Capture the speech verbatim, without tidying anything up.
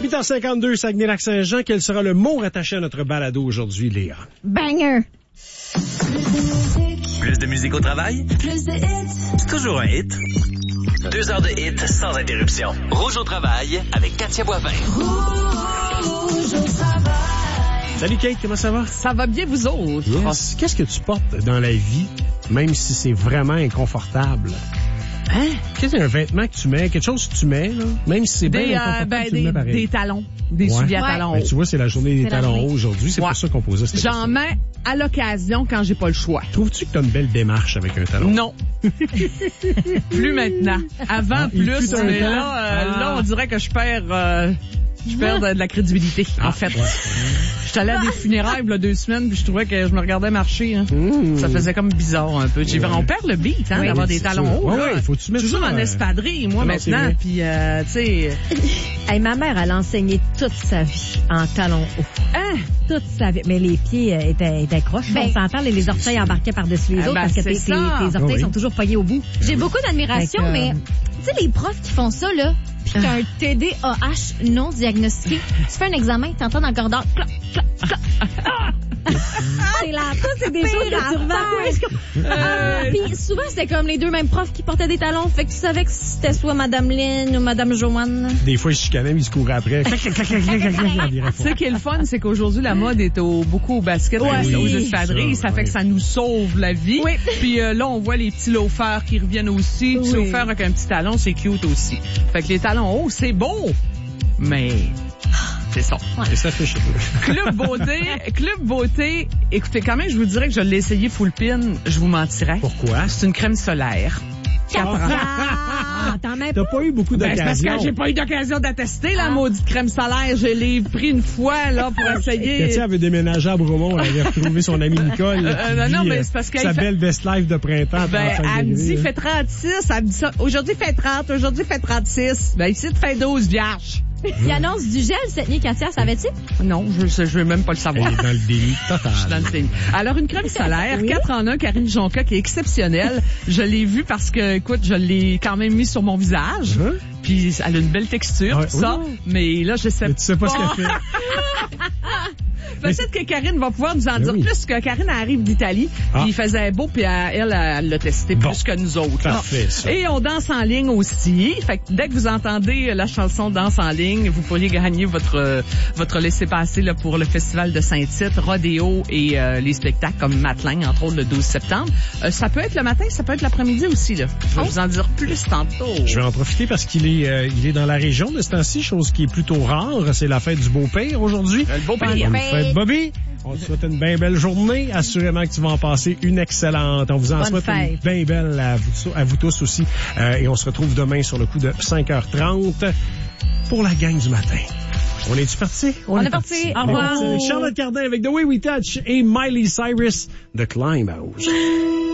huit heures cinquante-deux, Saguenay-Lac-Saint-Jean. Quel sera le mot rattaché à notre balado aujourd'hui, Léa? Banger. Plus de musique au travail? Plus de hits. Toujours un hit. Deux heures de hits sans interruption. Rouge au travail avec Katia Boivin. Rouge au travail. Salut Kate, comment ça va? Ça va bien, vous autres? Yes. Qu'est-ce que tu portes dans la vie, même si c'est vraiment inconfortable? Hein? Qu'est-ce que c'est un vêtement que tu mets, quelque chose que tu mets, là, même si c'est Des, bien euh, inconfortable, ben, tu le des, mets pareil. des talons. Des Ouais. souliers à Ouais. talons Ben, hauts. tu vois, c'est la journée des C'est la talons journée. hauts aujourd'hui, c'est Ouais. pour ça qu'on posait cette J'en question. mets à l'occasion quand j'ai pas le choix. Trouves-tu que t'as une belle démarche avec un talon? Non. Plus maintenant. Avant, Ah, il plus, fut un mais temps. là, euh, Ah. là, on dirait que je perds, euh, je perds de, de la crédibilité, en fait. Ouais. J'étais allée à des funérailles, il y a deux semaines, puis je trouvais que je me regardais marcher, hein. Mmh. Ça faisait comme bizarre un peu. J'ai Ouais. On perd le beat, hein, Oui, d'avoir des c'est talons sûr. hauts. Ouais, là. ouais, faut-tu mettre Toujours ça, en euh, espadrille, moi, non, c'est maintenant. vrai. Puis, euh, tu sais, Hey, ma mère, elle a enseigné toute sa vie en talons hauts. hein? Toute sa vie. Mais les pieds euh, étaient, étaient croches. Ben, on s'entend, et les orteils embarquaient par-dessus les Ah, autres ben, parce que c'est tes, tes, ça. tes orteils Ah oui. sont toujours poignés au bout. J'ai beaucoup d'admiration, Fait que, mais tu sais, les profs qui font ça, là, pis t'as un T D A H non diagnostiqué, tu fais un examen, t'entends dans le corridor, clac, clac, clac. C'est la Ça, c'est des choses que tu remarques. Ah, puis souvent, c'était comme les deux mêmes profs qui portaient des talons, fait que tu savais que c'était soit Madame Lynn ou Madame Joanne. Des fois, ils se chicanaient, mais ils se couraient après. Clac, clac, clac, clac, clac, clac, clac, on dirait fort. Ce qui est le fun, c'est qu'aujourd'hui, la mode est au, beaucoup au basket, Oui, aux espadrilles. ça, Ça, fait oui. que ça nous sauve la vie. Oui. Puis euh, là, on voit les petits loafers qui reviennent aussi. Petits Oui. loafers avec un petit talon, c'est cute aussi. Fait que les talons hauts, c'est beau. Mais c'est ça. Et ça fait chier. Club Beauté, Club Beauté, écoutez, quand même, je vous dirais que je l'ai essayé full pin, je vous mentirais. Pourquoi? C'est une crème solaire. Quatre ans. Ah, t'en mets T'as pas. pas eu beaucoup Ben, c'est parce d'occasions. que j'ai pas eu d'occasion d'attester la maudite crème solaire. Je l'ai pris une fois, là, pour essayer. Katia avait déménagé à Bromont, elle avait retrouvé son ami Nicole. Euh, qui non, non, vit, mais euh, c'est parce qu'elle sa fait- belle best life de printemps à Ben, trente-cinq elle me dit, degrés, fait trente-six, elle me dit ça. Aujourd'hui, fait trente, aujourd'hui, fait trente-six. Ben, ici, fait douze, vierge. Il annonce du gel cette nuit, Katia, savais-tu? Non, je, je, je veux même pas le Elle savoir. est dans le déni Je suis dans total. le déni. Alors, une crème solaire, Oui. quatre en un, Karine Jonca, qui est exceptionnelle. Je l'ai vue parce que, écoute, je l'ai quand même mis sur mon visage. Hein? Puis, elle a une belle texture, Ouais, tout ça. oui. Mais là, je sais Mais tu sais pas ce pas. qu'elle fait. Peut-être que Karine va pouvoir nous en Ben dire oui. plus, que Karine arrive d'Italie, Ah. puis il faisait beau, puis elle, elle, elle l'a testé Bon. plus que nous autres. là. Parfait, ça. Et on danse en ligne aussi. Fait que dès que vous entendez la chanson Danse en ligne, vous pourriez gagner votre euh, votre laissez-passer là, pour le festival de Saint-Tite, Rodéo et euh, les spectacles comme Matelin, entre autres, le douze septembre. Euh, ça peut être le matin, ça peut être l'après-midi aussi. Là. Je vais vous en dire plus tantôt. Je vais en profiter parce qu'il est, euh, il est dans la région de ce temps-ci, chose qui est plutôt rare. C'est la fête du beau-père aujourd'hui. Le beau Bonne pays. fête, Bobby. On te souhaite une bien belle journée. Assurément que tu vas en passer une excellente. On vous en Bonne souhaite une fête. bien belle à vous, à vous tous aussi. Euh, et on se retrouve demain sur le coup de cinq heures trente pour la gang du matin. On est-tu parti? On est parti. Au On est revoir. parti avec Charlotte Cardin avec The Way We Touch et Miley Cyrus, The Climb House.